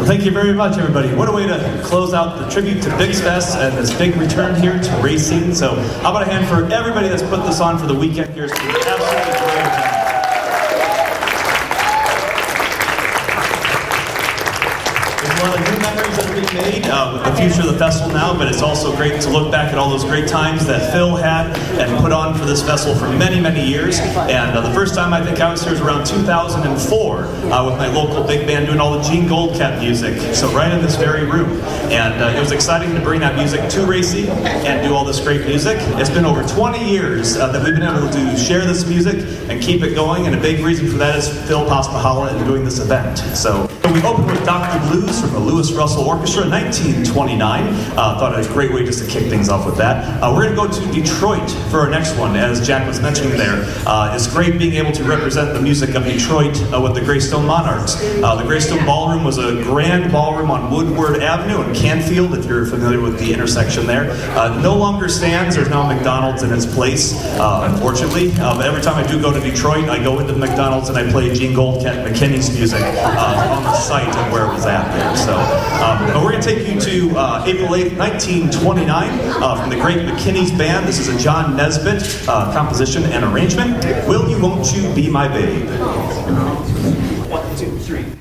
Thank you very much, everybody. What a way to close out the tribute to Bix Fest and this big return here to racing. So how about a hand for everybody that's put this on for the weekend here. It's been absolutely great. There's a lot of new memories that are being made with the future of the festival now, but it's also great to look back at all those great times that Phil had and put on for this festival for many, many years. And the first time I think I was here was around 2004 with my local big band doing all the Gene Goldcat music, so right in this very room. And it was exciting to bring that music to racing and do all this great music. It's been over 20 years that we've been able to share this music and keep it going, and a big reason for that is Phil Paspahala and doing this event. So we opened with Dr. Blues from the Lewis Russell Orchestra, 1929. Thought it was a great way just to kick things off with that. We're going to go to Detroit for our next one, as Jack was mentioning there. It's great being able to represent the music of Detroit with the Greystone Monarchs. The Greystone Ballroom was a grand ballroom on Woodward Avenue in Canfield, if you're familiar with the intersection there. No longer stands. There's now McDonald's in its place, unfortunately. But every time I do go to Detroit, I go into the McDonald's and I play Gene Goldcat and McKinney's music on the site of where it was at there. So, but we're going to take you to April 8th, 1929, from the great McKinney's Band. This is a John Nesbitt composition and arrangement. Will You, Won't You Be My Babe? 1, 2, 3.